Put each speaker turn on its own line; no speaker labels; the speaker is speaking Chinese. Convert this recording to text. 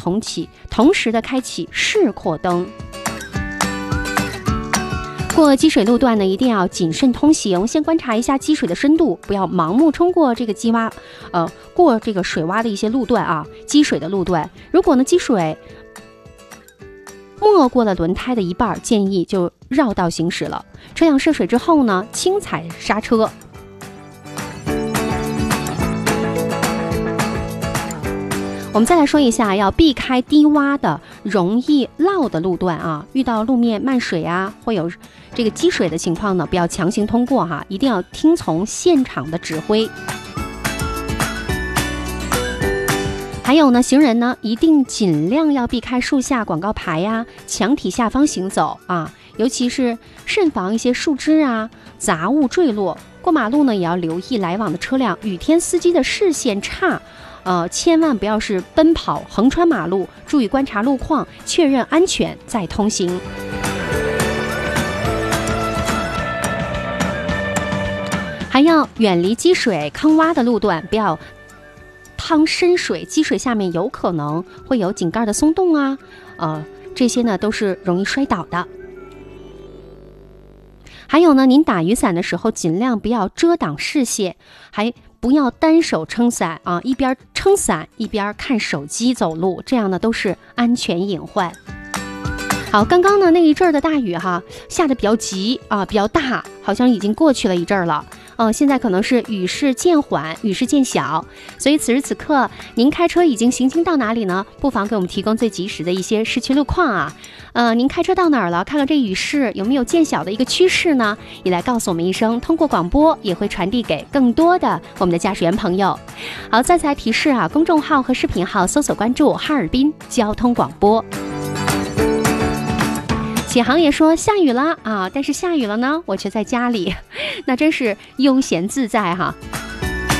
同时的开启示廓灯。过积水路段呢，一定要谨慎通行，先观察一下积水的深度，不要盲目冲过这个过这个水洼的一些路段啊，积水的路段。如果呢积水没过了轮胎的一半，建议就绕道行驶了。车辆涉水之后呢，轻踩刹车。我们再来说一下，要避开低洼的、容易涝的路段啊。遇到路面漫水啊，会有这个积水的情况呢，不要强行通过哈，一定要听从现场的指挥。还有呢，行人呢一定尽量要避开树下、广告牌呀、墙体下方行走啊，尤其是慎防一些树枝啊、杂物坠落。过马路呢，也要留意来往的车辆，雨天司机的视线差。千万不要是奔跑横穿马路，注意观察路况，确认安全再通行。还要远离积水坑洼的路段，不要趟深水，积水下面有可能会有井盖的松动啊，这些呢都是容易摔倒的。还有呢，您打雨伞的时候尽量不要遮挡视线，还不要单手撑伞啊，一边撑伞一边看手机走路，这样呢都是安全隐患。好，刚刚呢那一阵的大雨哈，下得比较急啊，比较大，好像已经过去了一阵了。现在可能是雨势渐缓，雨势渐小，所以此时此刻您开车已经行经到哪里呢？不妨给我们提供最及时的一些市区路况啊。您开车到哪儿了？看看这雨势有没有渐小的一个趋势呢？也来告诉我们一声，通过广播也会传递给更多的我们的驾驶员朋友。好，再次来提示啊，公众号和视频号搜索关注哈尔滨交通广播。启航也说下雨了啊，但是下雨了呢，我却在家里，那真是悠闲自在哈。